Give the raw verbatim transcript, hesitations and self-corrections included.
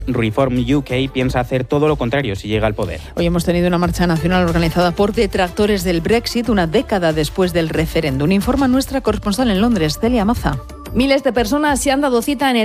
Reform U K piensa hacer todo lo contrario si llega al poder. Hoy hemos tenido una marcha nacional organizada por detractores del Brexit una década después del referéndum. Informa nuestra corresponsal en Londres, Celia Maza. Miles de personas se han dado cita en el